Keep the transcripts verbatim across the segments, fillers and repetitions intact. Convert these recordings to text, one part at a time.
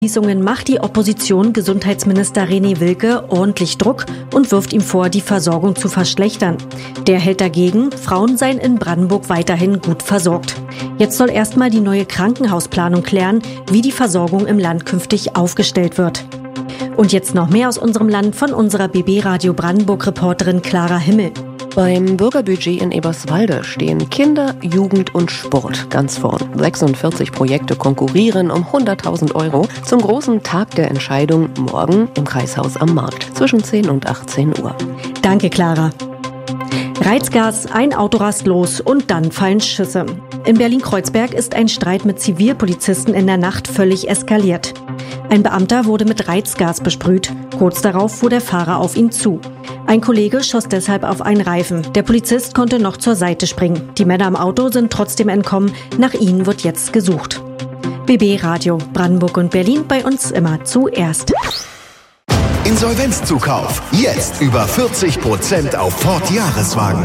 Schließungen macht die Opposition Gesundheitsminister René Wilke ordentlich Druck und wirft ihm vor, die Versorgung zu verschlechtern. Der hält dagegen, Frauen seien in Brandenburg weiterhin gut versorgt. Jetzt soll erstmal die neue Krankenhausplanung klären, wie die Versorgung im Land künftig aufgestellt wird. Und jetzt noch mehr aus unserem Land von unserer B B Radio Brandenburg-Reporterin Clara Himmel. Beim Bürgerbudget in Eberswalde stehen Kinder, Jugend und Sport ganz vorn. sechsundvierzig Projekte konkurrieren um hunderttausend Euro zum großen Tag der Entscheidung morgen im Kreishaus am Markt zwischen zehn und achtzehn Uhr. Danke, Clara. Reizgas, ein Auto rast los und dann fallen Schüsse. In Berlin-Kreuzberg ist ein Streit mit Zivilpolizisten in der Nacht völlig eskaliert. Ein Beamter wurde mit Reizgas besprüht. Kurz darauf fuhr der Fahrer auf ihn zu. Ein Kollege schoss deshalb auf einen Reifen. Der Polizist konnte noch zur Seite springen. Die Männer im Auto sind trotzdem entkommen. Nach ihnen wird jetzt gesucht. B B Radio, Brandenburg und Berlin, bei uns immer zuerst. Insolvenzzukauf. Jetzt über vierzig Prozent auf Ford Jahreswagen.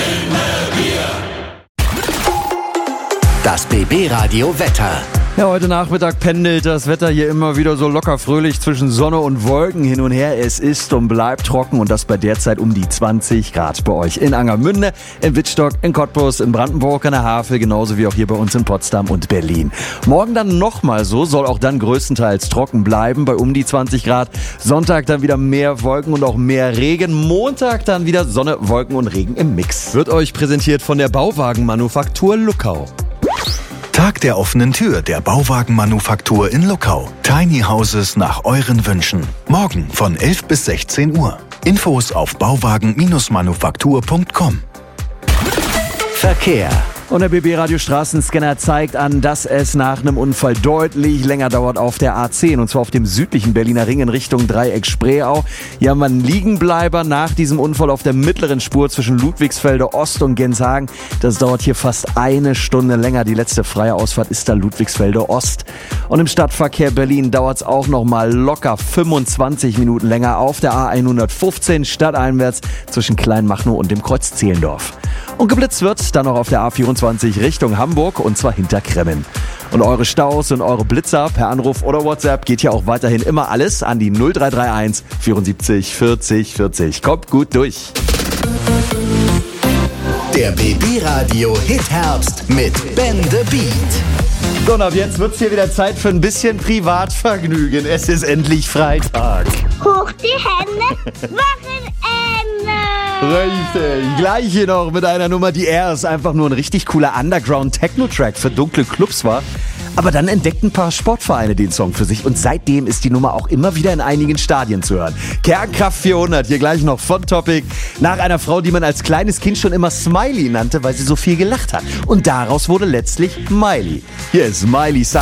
Das B B Radio Wetter. Ja, heute Nachmittag pendelt das Wetter hier immer wieder so locker fröhlich zwischen Sonne und Wolken hin und her. Es ist und bleibt trocken und das bei derzeit um die zwanzig Grad bei euch in Angermünde, in Wittstock, in Cottbus, in Brandenburg, an der Havel, genauso wie auch hier bei uns in Potsdam und Berlin. Morgen dann nochmal so, soll auch dann größtenteils trocken bleiben bei um die zwanzig Grad. Sonntag dann wieder mehr Wolken und auch mehr Regen. Montag dann wieder Sonne, Wolken und Regen im Mix. Wird euch präsentiert von der Bauwagenmanufaktur Luckau. Tag der offenen Tür der Bauwagenmanufaktur in Luckau. Tiny Houses nach euren Wünschen. Morgen von elf bis sechzehn Uhr. Infos auf bauwagen Manufaktur punkt com. Verkehr. Und der B B-Radio Straßenscanner zeigt an, dass es nach einem Unfall deutlich länger dauert auf der A zehn. Und zwar auf dem südlichen Berliner Ring in Richtung Dreieck-Spreeau. Hier haben wir einen Liegenbleiber nach diesem Unfall auf der mittleren Spur zwischen Ludwigsfelde Ost und Genshagen. Das dauert hier fast eine Stunde länger. Die letzte freie Ausfahrt ist da Ludwigsfelde Ost. Und im Stadtverkehr Berlin dauert es auch noch mal locker fünfundzwanzig Minuten länger auf der A hundertfünfzehn stadteinwärts zwischen Kleinmachnow und dem Kreuz Zehlendorf. Und geblitzt wird dann noch auf der A vierundzwanzig Richtung Hamburg und zwar hinter Kremmen. Und eure Staus und eure Blitzer per Anruf oder WhatsApp geht hier auch weiterhin immer alles an die null drei drei eins vierundsiebzig vierzig vierzig. Kommt gut durch. Der B B-Radio Hit Herbst mit Ben the Beat. So, und ab jetzt wird's hier wieder Zeit für ein bisschen Privatvergnügen. Es ist endlich Freitag. Hoch die Hände, Wochenende! Richtig. Gleich hier noch mit einer Nummer, die erst einfach nur ein richtig cooler Underground-Techno-Track für dunkle Clubs war. Aber dann entdeckten ein paar Sportvereine den Song für sich und seitdem ist die Nummer auch immer wieder in einigen Stadien zu hören. Kernkraft vierhundert, hier gleich noch von Topic, nach einer Frau, die man als kleines Kind schon immer Smiley nannte, weil sie so viel gelacht hat. Und daraus wurde letztlich Miley. Hier ist Miley Cyrus.